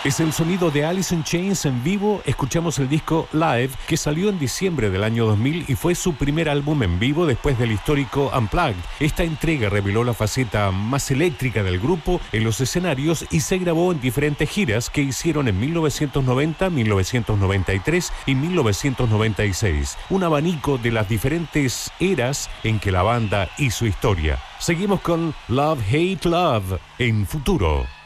Es el sonido de Alice in Chains en vivo. Escuchamos el disco Live, que salió en diciembre del año 2000 y fue su primer álbum en vivo después del histórico Unplugged. Esta entrega reveló la faceta más eléctrica del grupo en los escenarios y se grabó en diferentes giras que hicieron en 1990, 1993 y 1996. Un abanico de las diferentes eras en que la banda hizo historia. Seguimos con Love, Hate, Love en Futuro.